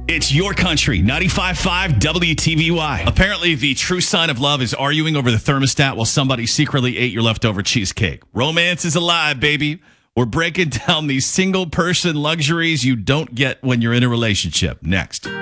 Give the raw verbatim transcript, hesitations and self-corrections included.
It's your country, ninety-five point five W T V Y. Apparently, the true sign of love is arguing over the thermostat while somebody secretly ate your leftover cheesecake. Romance is alive, baby. We're breaking down these single-person luxuries you don't get when you're in a relationship. Next.